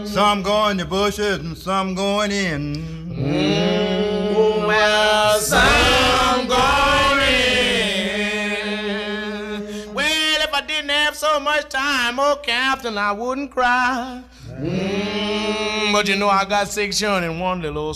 Some go in the bushes and some going in. Well, some going in. Well, if I didn't have so much time, oh, Captain, I wouldn't cry. But you know I got 6 children and one little old